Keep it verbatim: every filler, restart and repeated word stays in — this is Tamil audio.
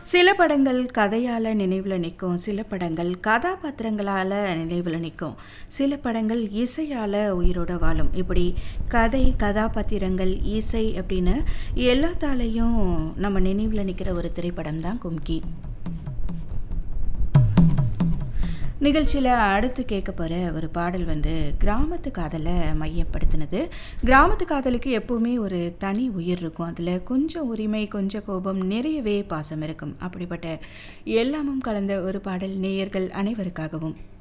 சில படங்கள் கதையால நினைவுல நிக்கும். சில படங்கள் கதாபாத்திரங்களால நினைவுல நிக்கும். சில படங்கள் இசையால உயிரோட வாழும். இப்படி கதை, கதாபாத்திரங்கள், இசை அப்படின்னு எல்லாத்தாலயும் நம்ம நினைவுல நிக்கிற ஒரு திரைப்படம் தான் கும்கி. நிகழ்ச்சியில் அடுத்து கேட்க போகிற ஒரு பாடல் வந்து கிராமத்து காதலை மையப்படுத்தினது. கிராமத்து காதலுக்கு எப்போவுமே ஒரு தனி உயிர் இருக்கும். அதில் கொஞ்சம் உரிமை, கொஞ்சம் கோபம், நிறையவே பாசம் இருக்கும். அப்படிப்பட்ட எல்லாமும் கலந்த ஒரு பாடல் நேயர்கள் அனைவருக்காகவும்.